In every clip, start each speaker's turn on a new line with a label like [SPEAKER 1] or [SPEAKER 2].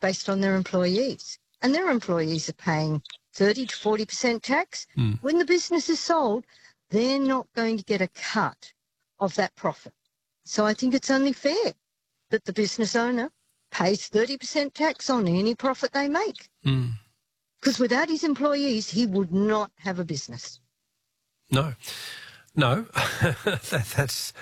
[SPEAKER 1] based on their employees. And their employees are paying 30 to 40% tax. When the business is sold, they're not going to get a cut of that profit. So I think it's only fair that the business owner pays 30% tax on any profit they make. Because without his employees, he would not have a business.
[SPEAKER 2] No. That's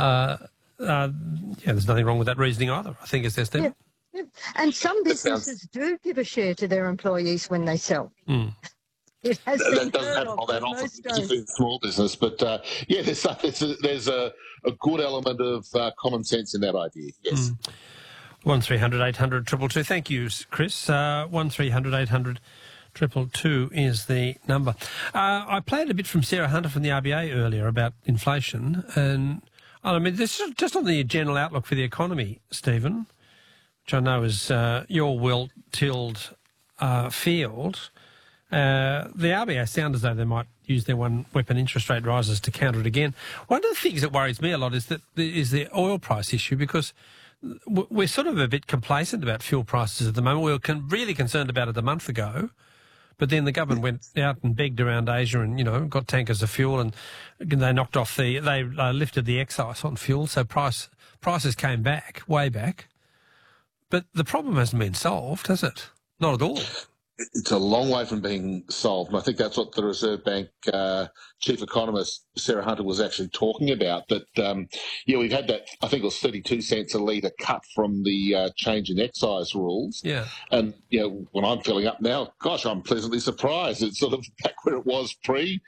[SPEAKER 2] there's nothing wrong with that reasoning either, I think, is there, Stephen?
[SPEAKER 1] Yeah. And some businesses do give a share to their employees when they sell. It has
[SPEAKER 3] that doesn't happen all that often, particularly in small business. But there's a good element of common sense in that idea. Yes.
[SPEAKER 2] 1300 800 222. Thank you, Chris. 1300 800 222 is the number. I played a bit from Sarah Hunter from the RBA earlier about inflation, and I mean, this is just on the general outlook for the economy, Stephen, which I know is your well-tilled field. The RBA sound as though they might use their one-weapon interest rate rises to counter it again. One of the things that worries me a lot is the oil price issue, because we're sort of a bit complacent about fuel prices at the moment. We were really concerned about it a month ago, but then the government went out and begged around Asia and, got tankers of fuel, and they knocked off they lifted the excise on fuel, so prices came back, way back. But the problem hasn't been solved, has it? Not at all.
[SPEAKER 3] It's a long way from being solved, and I think that's what the Reserve Bank chief economist Sarah Hunter was actually talking about. That we've had that, I think it was 32 cents a litre cut from the change in excise rules.
[SPEAKER 2] Yeah.
[SPEAKER 3] And when I'm filling up now, gosh, I'm pleasantly surprised. It's sort of back where it was pre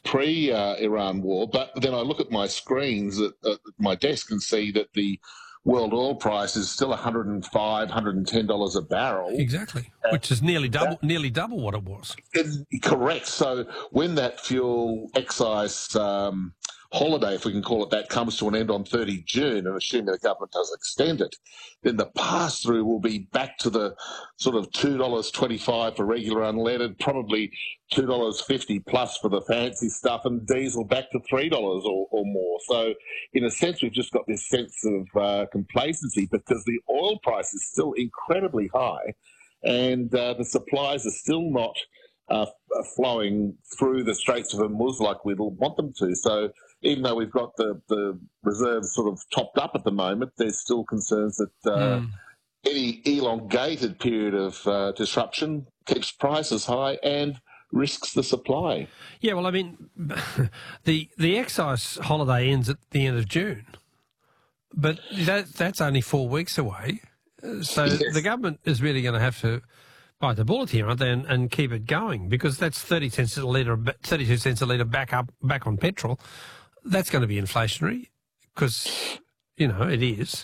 [SPEAKER 3] Iran war. But then I look at my screens at my desk and see that the world oil price is still $105, $110 a barrel.
[SPEAKER 2] Exactly, which is nearly double what it was.
[SPEAKER 3] Correct. So when that fuel excise holiday, if we can call it that, comes to an end on 30 June, and assuming the government does extend it, then the pass-through will be back to the sort of $2.25 for regular unleaded, probably $2.50 plus for the fancy stuff, and diesel back to $3 or more. So in a sense, we've just got this sense of complacency because the oil price is still incredibly high, and the supplies are still not flowing through the Straits of Hormuz like we'd all want them to. So even though we've got the reserves sort of topped up at the moment, there's still concerns that any elongated period of disruption keeps prices high and risks the supply.
[SPEAKER 2] Yeah, well, I mean, the excise holiday ends at the end of June, but that's only 4 weeks away. So
[SPEAKER 3] yes.
[SPEAKER 2] The government is really going to have to bite the bullet here, aren't they, and keep it going, because that's 32 cents a litre back on petrol. That's going to be inflationary because, it is.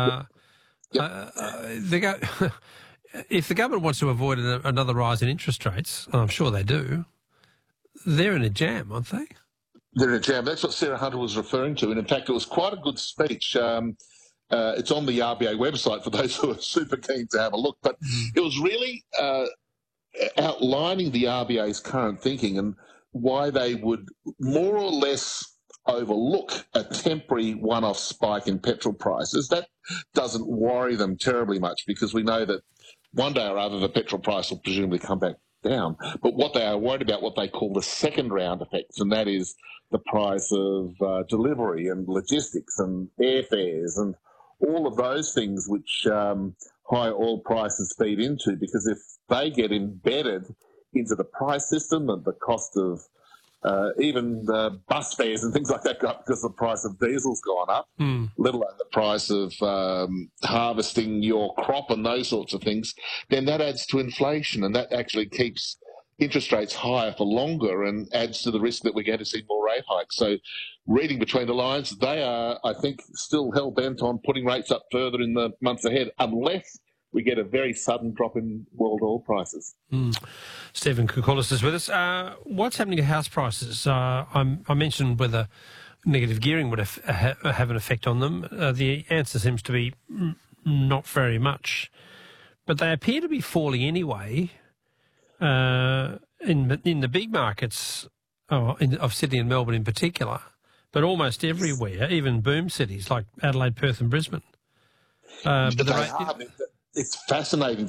[SPEAKER 2] If the government wants to avoid another rise in interest rates, and I'm sure they do, they're in a jam, aren't they?
[SPEAKER 3] They're in a jam. That's what Sarah Hunter was referring to. And in fact, it was quite a good speech. It's on the RBA website for those who are super keen to have a look. But it was really outlining the RBA's current thinking and why they would more or less overlook a temporary one-off spike in petrol prices. That doesn't worry them terribly much because we know that one day or other the petrol price will presumably come back down. But what they are worried about, what they call the second round effects, and that is the price of delivery and logistics and airfares and all of those things which high oil prices feed into, because if they get embedded into the price system and the cost of even bus fares and things like that go up because the price of diesel's gone up, let alone the price of harvesting your crop and those sorts of things, then that adds to inflation, and that actually keeps interest rates higher for longer and adds to the risk that we're going to see more rate hikes. So reading between the lines, they are, I think, still hell-bent on putting rates up further in the months ahead unless we get a very sudden drop in world oil prices.
[SPEAKER 2] Stephen Koukoulas is with us. What's happening to house prices? I mentioned whether negative gearing would have an effect on them. The answer seems to be not very much. But they appear to be falling anyway in the big markets of Sydney and Melbourne in particular, but almost everywhere, even boom cities like Adelaide, Perth and Brisbane.
[SPEAKER 3] It's fascinating